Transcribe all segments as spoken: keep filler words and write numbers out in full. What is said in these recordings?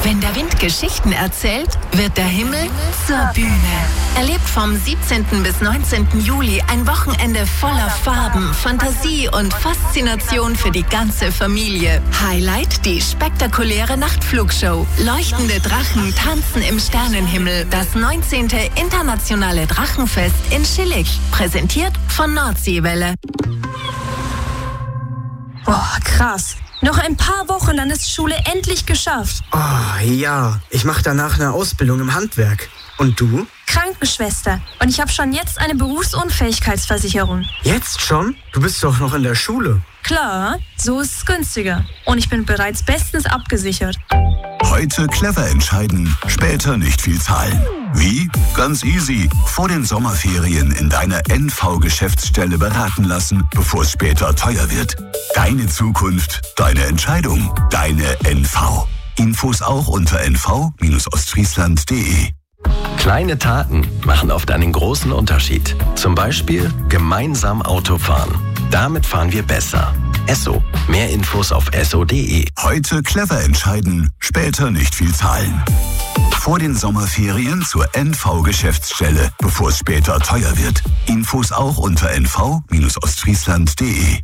Wenn der Wind Geschichten erzählt, wird der Himmel zur Bühne. Erlebt vom siebzehnten bis neunzehnten Juli ein Wochenende voller Farben, Fantasie und Faszination für die ganze Familie. Highlight die spektakuläre Nachtflugshow. Leuchtende Drachen tanzen im Sternenhimmel. Das neunzehnte Internationale Drachenfest in Schillig. Präsentiert von Nordseewelle. Boah, krass. Noch ein paar Wochen, dann ist Schule endlich geschafft. Oh, ja. Ich mache danach eine Ausbildung im Handwerk. Und du? Krankenschwester. Und ich habe schon jetzt eine Berufsunfähigkeitsversicherung. Jetzt schon? Du bist doch noch in der Schule. Klar, so ist es günstiger. Und ich bin bereits bestens abgesichert. Heute clever entscheiden, später nicht viel zahlen. Wie? Ganz easy. Vor den Sommerferien in deiner N V-Geschäftsstelle beraten lassen, bevor es später teuer wird. Deine Zukunft, deine Entscheidung, deine N V. Infos auch unter n v Bindestrich ostfriesland punkt de. Kleine Taten machen oft einen großen Unterschied. Zum Beispiel gemeinsam Auto fahren. Damit fahren wir besser. Esso. Mehr Infos auf esso punkt de. Heute clever entscheiden, später nicht viel zahlen. Vor den Sommerferien zur N V-Geschäftsstelle, bevor es später teuer wird. Infos auch unter n v Bindestrich ostfriesland punkt de.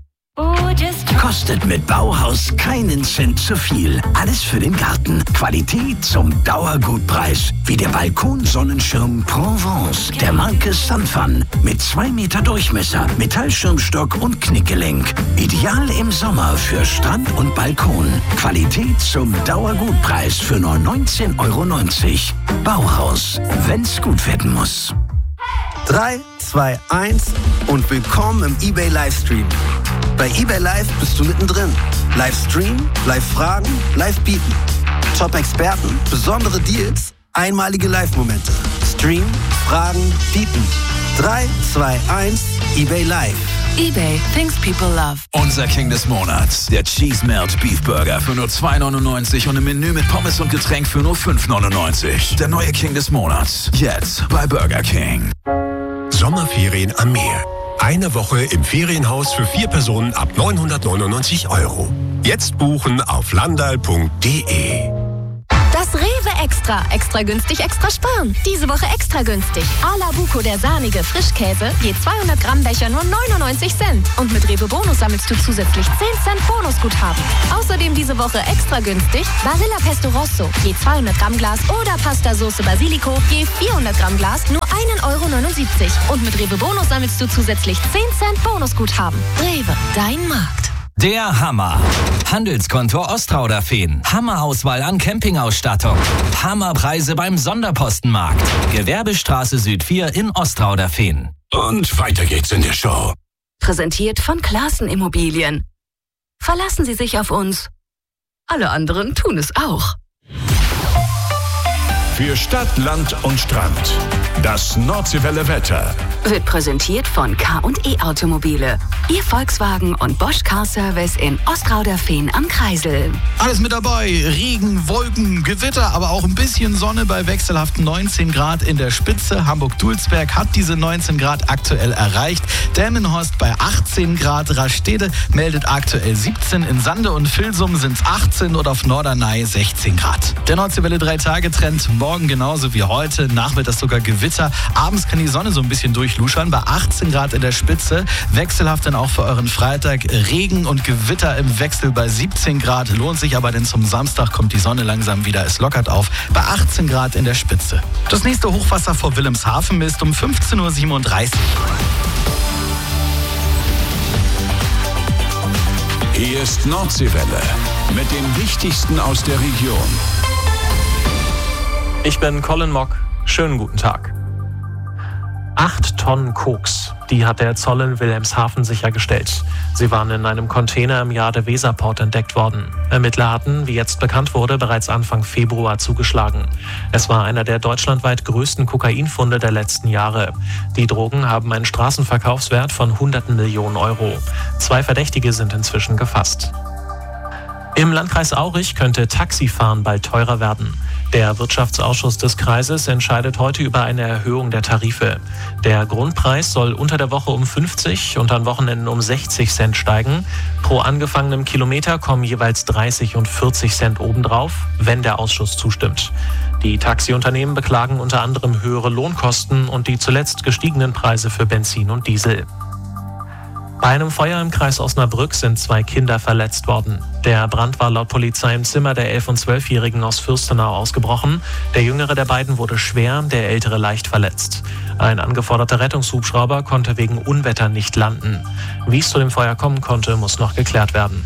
Kostet mit Bauhaus keinen Cent zu viel. Alles für den Garten. Qualität zum Dauergutpreis. Wie der Balkonsonnenschirm Provence der Marke Sunfun. Mit zwei Meter Durchmesser, Metallschirmstock und Knickgelenk. Ideal im Sommer für Strand und Balkon. Qualität zum Dauergutpreis für nur neunzehn Euro neunzig. Bauhaus, wenn's gut werden muss. drei, zwei, eins und willkommen im eBay Livestream. Bei eBay Live bist du mittendrin. Livestream, Live-Fragen, Live-Bieten. Top-Experten, besondere Deals, einmalige Live-Momente. Stream, Fragen, Bieten. drei, zwei, eins, eBay Live. eBay, things people love. Unser King des Monats, der Cheese Melt Beef Burger für nur zwei neunundneunzig und ein Menü mit Pommes und Getränk für nur fünf neunundneunzig. Der neue King des Monats, jetzt bei Burger King. Sommerferien am Meer. Eine Woche im Ferienhaus für vier Personen ab neunhundertneunundneunzig Euro. Jetzt buchen auf landal punkt de. Das Rewe Extra. Extra günstig, extra sparen. Diese Woche extra günstig. A-la Buco, der sahnige Frischkäse. Je zweihundert Gramm Becher nur neunundneunzig Cent. Und mit Rewe Bonus sammelst du zusätzlich zehn Cent Bonusguthaben. Außerdem diese Woche extra günstig Barilla Pesto Rosso. Je zweihundert Gramm Glas oder Pasta Soße Basilico. Je vierhundert Gramm Glas nur einen Euro neunundsiebzig. Und mit Rewe Bonus sammelst du zusätzlich zehn Cent Bonusguthaben. Rewe, dein Markt. Der Hammer. Handelskonto Ostrauder Feen. Hammerauswahl an Campingausstattung. Hammerpreise beim Sonderpostenmarkt. Gewerbestraße Süd vier in Ostrauder Feen. Und weiter geht's in der Show. Präsentiert von Klaassen Immobilien. Verlassen Sie sich auf uns. Alle anderen tun es auch. Für Stadt, Land und Strand. Das Nordseewelle Wetter. Wird präsentiert von K und E Automobile. Ihr Volkswagen und Bosch Car Service in Ostrauder Feen am Kreisel. Alles mit dabei. Regen, Wolken, Gewitter, aber auch ein bisschen Sonne bei wechselhaften neunzehn Grad in der Spitze. Hamburg-Dulsberg hat diese neunzehn Grad aktuell erreicht. Delmenhorst bei achtzehn Grad. Rastede meldet aktuell siebzehn. In Sande und Vilsum sind es achtzehn und auf Norderney sechzehn Grad. Der Nordseewelle drei Tage Trend morgen genauso wie heute. Nachmittags sogar Gewitter. Abends kann die Sonne so ein bisschen durchluschern bei achtzehn Grad in der Spitze. Wechselhaft dann auch für euren Freitag. Regen und Gewitter im Wechsel bei siebzehn Grad. Lohnt sich aber, denn zum Samstag kommt die Sonne langsam wieder. Es lockert auf bei achtzehn Grad in der Spitze. Das nächste Hochwasser vor Wilhelmshaven ist um fünfzehn Uhr siebenunddreißig. Hier ist Nordseewelle mit dem Wichtigsten aus der Region. Ich bin Colin Mock. Schönen guten Tag. Acht Tonnen Koks, die hat der Zoll in Wilhelmshaven sichergestellt. Sie waren in einem Container im Jade-Weser-Port entdeckt worden. Ermittler hatten, wie jetzt bekannt wurde, bereits Anfang Februar zugeschlagen. Es war einer der deutschlandweit größten Kokainfunde der letzten Jahre. Die Drogen haben einen Straßenverkaufswert von hunderten Millionen Euro. Zwei Verdächtige sind inzwischen gefasst. Im Landkreis Aurich könnte Taxifahren bald teurer werden. Der Wirtschaftsausschuss des Kreises entscheidet heute über eine Erhöhung der Tarife. Der Grundpreis soll unter der Woche um fünfzig und an Wochenenden um sechzig Cent steigen. Pro angefangenem Kilometer kommen jeweils dreißig und vierzig Cent obendrauf, wenn der Ausschuss zustimmt. Die Taxiunternehmen beklagen unter anderem höhere Lohnkosten und die zuletzt gestiegenen Preise für Benzin und Diesel. Bei einem Feuer im Kreis Osnabrück sind zwei Kinder verletzt worden. Der Brand war laut Polizei im Zimmer der elf- und zwölfjährigen aus Fürstenau ausgebrochen. Der jüngere der beiden wurde schwer, der ältere leicht verletzt. Ein angeforderter Rettungshubschrauber konnte wegen Unwetter nicht landen. Wie es zu dem Feuer kommen konnte, muss noch geklärt werden.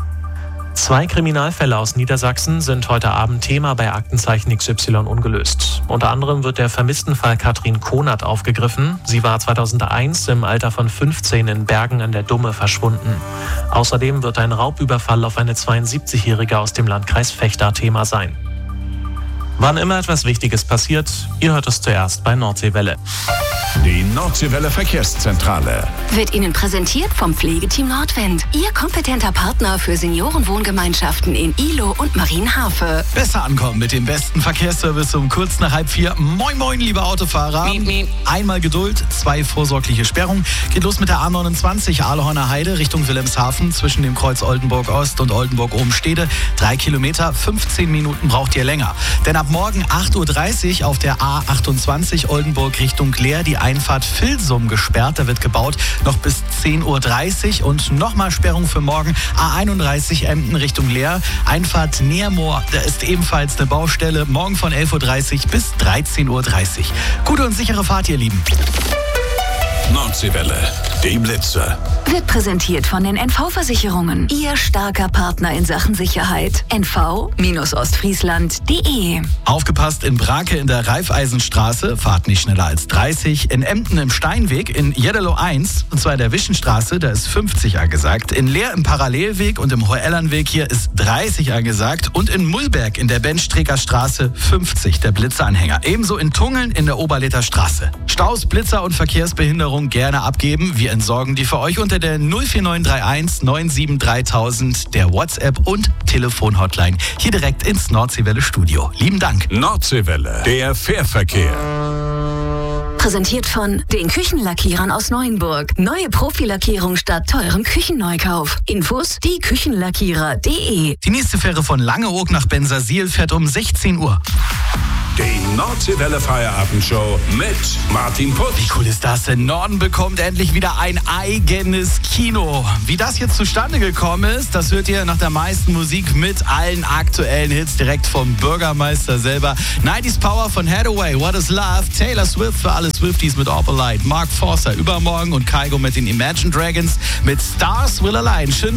Zwei Kriminalfälle aus Niedersachsen sind heute Abend Thema bei Aktenzeichen X Y ungelöst. Unter anderem wird der Vermisstenfall Katrin Konert aufgegriffen. Sie war zweitausendeins im Alter von fünfzehn in Bergen an der Dumme verschwunden. Außerdem wird ein Raubüberfall auf eine zweiundsiebzigjährige aus dem Landkreis Vechta Thema sein. Wann immer etwas Wichtiges passiert, ihr hört es zuerst bei Nordseewelle. Die Nordseewelle Verkehrszentrale wird Ihnen präsentiert vom Pflegeteam Nordwind. Ihr kompetenter Partner für Seniorenwohngemeinschaften in Ihlow und Marienhafe. Besser ankommen mit dem besten Verkehrsservice um kurz nach halb vier. Moin moin, liebe Autofahrer. Miep, miep. Einmal Geduld, zwei vorsorgliche Sperrungen. Geht los mit der A neunundzwanzig Ahlhorner Heide Richtung Wilhelmshaven zwischen dem Kreuz Oldenburg Ost und Oldenburg Obenstede. Drei Kilometer, fünfzehn Minuten braucht ihr länger. Denn ab morgen acht Uhr dreißig auf der A achtundzwanzig Oldenburg Richtung Leer die Einfahrt Vilsum gesperrt. Da wird gebaut noch bis zehn Uhr dreißig und nochmal Sperrung für morgen. A einunddreißig Emden Richtung Leer. Einfahrt Neermoor, da ist ebenfalls eine Baustelle. Morgen von elf Uhr dreißig bis dreizehn Uhr dreißig. Gute und sichere Fahrt, ihr Lieben. Nordseewelle, die Blitze. Wird präsentiert von den N V-Versicherungen. Ihr starker Partner in Sachen Sicherheit. N V Ostfriesland punkt de. Aufgepasst in Brake in der Raiffeisenstraße. Fahrt nicht schneller als dreißig. In Emden im Steinweg. In Jeddelo eins. Und zwar in der Wischenstraße. Da ist fünfzig angesagt. In Leer im Parallelweg und im Hoellernweg hier ist dreißig angesagt. Und in Mullberg in der Benstreker Straße fünfzig. Der Blitzeranhänger. Ebenso in Tungeln in der Oberleter Straße. Staus, Blitzer und Verkehrsbehinderung gerne abgeben. Wir entsorgen die für euch unter der null vier neun drei eins neun sieben dreitausend, der WhatsApp- und Telefon-Hotline hier direkt ins Nordseewelle-Studio. Lieben Dank. Nordseewelle, der Fährverkehr. Präsentiert von den Küchenlackierern aus Neuenburg. Neue Profilackierung statt teurem Küchenneukauf. Infos die Küchenlackierer punkt de. Die nächste Fähre von Langeoog nach Bensersiel fährt um sechzehn Uhr. Die Nordseewelle Feierabendshow mit Martin Putz. Wie cool ist das denn? Norden bekommt endlich wieder ein eigenes Kino. Wie das jetzt zustande gekommen ist, das hört ihr nach der meisten Musik mit allen aktuellen Hits direkt vom Bürgermeister selber. neunziger Power von Hathaway, What is Love, Taylor Swift für alle Swifties mit Opalite, Mark Forster übermorgen und Kygo mit den Imagine Dragons mit Stars Will Align. Schön